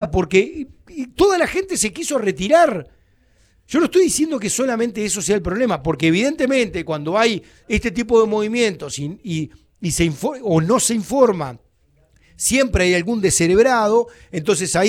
nada, porque toda la gente se quiso retirar. Yo no estoy diciendo que solamente eso sea el problema, porque evidentemente cuando hay este tipo de movimientos y se o no se informa, siempre hay algún descerebrado, entonces ahí